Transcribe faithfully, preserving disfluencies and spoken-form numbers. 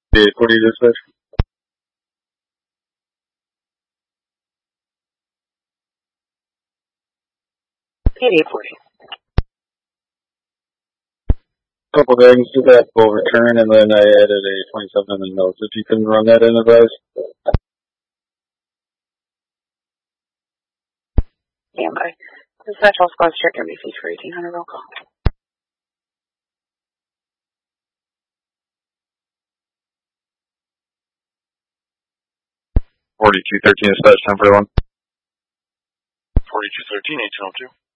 eight forty dispatch. eight forty. Couple things to that will return, and then I added a twenty-seven in the notes. If you can run that in, advise. Stand by. Dispatch all squads check M B Cs for eighteen hundred roll call. forty-two thirteen dispatch, ten forty-one. forty-two thirteen, eighteen oh two.